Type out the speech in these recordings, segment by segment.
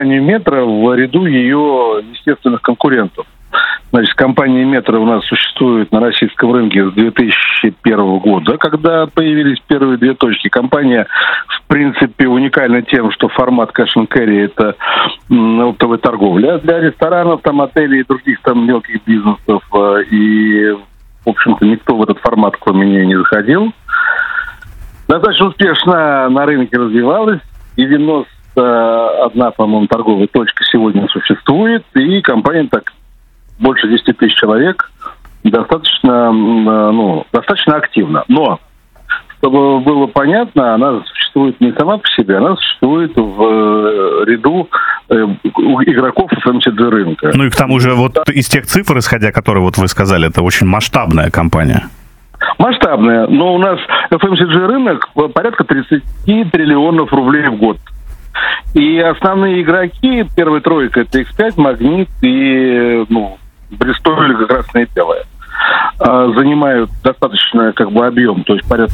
Метро в ряду ее естественных конкурентов. Значит, компания «Метро» у нас существует на российском рынке с 2001 года, когда появились первые две точки. Компания, в принципе, уникальна тем, что формат cash and carry – это оптовая торговля для ресторанов, там, отелей и других там мелких бизнесов. И, в общем-то, никто в этот формат, кроме нее, не заходил. Достаточно успешно на рынке развивалась. 91, по-моему, торговая точка сегодня существует, и компания так больше 10 тысяч человек, достаточно активно. Но, чтобы было понятно, она существует не сама по себе, она существует в ряду игроков FMCG рынка. Ну и к тому же вот из тех цифр, исходя которые вот вы сказали, это очень масштабная компания. Масштабная, но у нас FMCG рынок порядка 30 триллионов рублей в год. И основные игроки, первая тройка, это X5, Магнит и Бристоль, Красное и Белое. Занимают достаточно объем, то есть порядка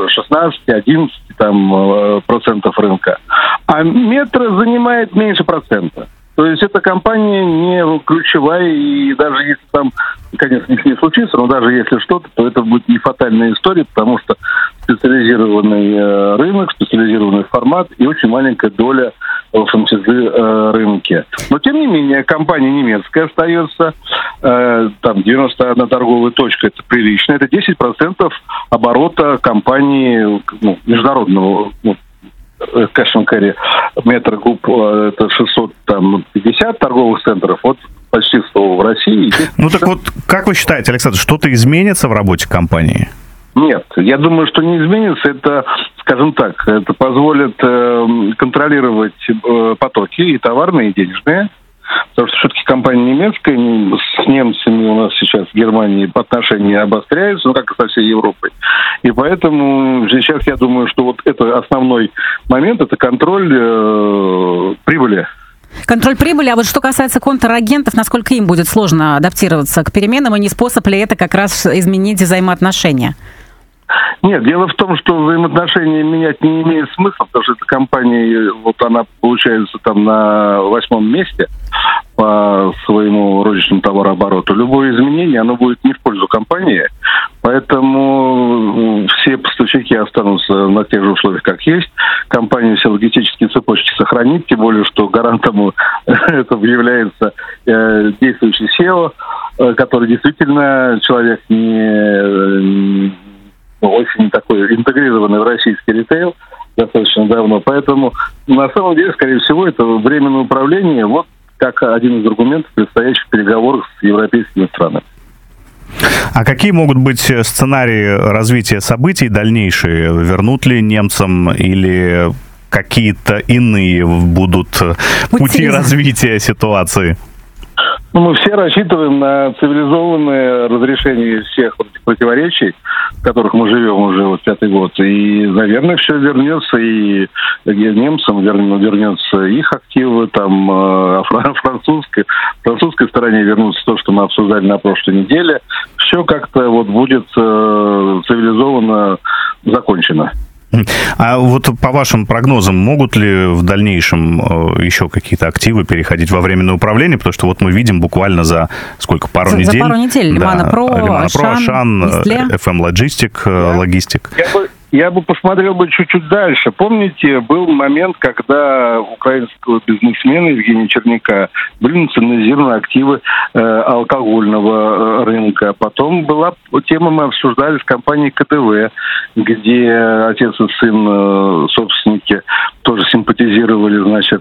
16-11% процентов рынка. А Метро занимает меньше процента. То есть эта компания не ключевая, и даже если там, конечно, ничего не случится, но даже если что-то, то это будет не фатальная история, потому что специализированный рынок, специализированный формат и очень маленькая доля в FMCG рынке. Но, тем не менее, компания немецкая остается, там 91 торговая точка, это прилично, это 10% оборота компании международного, cash and carry Metro Group, это 650 торговых центров, вот почти 100 в России. Ну так вот, как вы считаете, Александр, что-то изменится в работе компании? Нет, я думаю, что не изменится. Это, скажем так, это позволит контролировать потоки и товарные, и денежные. Потому что все-таки компания немецкая, с немцами у нас сейчас в Германии отношения обостряются, как и со всей Европой. И поэтому сейчас я думаю, что вот это основной момент, это контроль прибыли. Контроль прибыли, а вот что касается контрагентов, насколько им будет сложно адаптироваться к переменам, и не способ ли это как раз изменить взаимоотношения? Нет, дело в том, что взаимоотношения менять не имеет смысла, потому что эта компания, вот она получается там на 8-м месте по своему розничному товарообороту. Любое изменение, оно будет не в пользу компании, поэтому все поставщики останутся на тех же условиях, как есть. Компания все логистические цепочки сохранит, тем более, что гарантом этого является действующий SEO, который действительно человек очень такой интегрированный в российский ритейл достаточно давно. Поэтому, на самом деле, скорее всего, это временное управление, вот как один из аргументов предстоящих переговоров с европейскими странами. А какие могут быть сценарии развития событий дальнейшие? Вернут ли немцам или какие-то иные будут пути развития ситуации? Мы все рассчитываем на цивилизованное разрешение всех этих противоречий, в которых мы живем уже вот 5-й год. И, наверное, все вернется, и немцам вернется их активы, там, французской стороне вернутся то, что мы обсуждали на прошлой неделе. Все как-то вот будет цивилизованно закончено. А вот по вашим прогнозам, могут ли в дальнейшем еще какие-то активы переходить во временное управление? Потому что вот мы видим буквально за пару недель. За пару недель. Лимана Про, Ашан, FM Logistic. Я бы посмотрел чуть-чуть дальше. Помните, был момент, когда украинского бизнесмена Евгения Черняка были национализированы активы алкогольного рынка. Потом была тема, мы обсуждали с компанией КТВ, где отец и сын, собственники, тоже симпатизировали,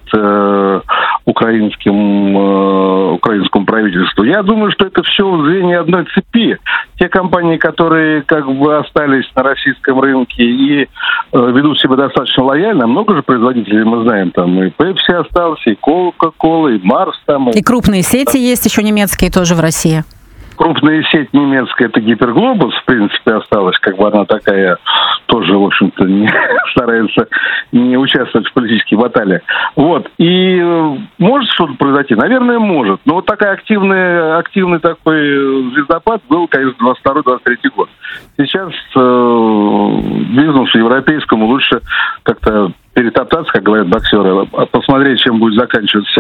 украинскому правительству. Я думаю, что это все в звенья одной цепи. Те компании, которые остались на российском рынке и ведут себя достаточно лояльно, много же производителей мы знаем, там и Pepsi остался, и Coca-Cola, и Mars там. И крупные сети есть еще немецкие тоже в России. Крупная сеть немецкая, это Гиперглобус, в принципе, осталась, она такая, тоже, в общем-то, старается не участвовать в политических баталиях. Вот, и Может что-то произойти? Наверное, может. Но вот такой активный такой звездопад был, конечно, 22-23 год. Сейчас бизнесу европейскому лучше как-то перетоптаться, как говорят боксеры, посмотреть, чем будет заканчиваться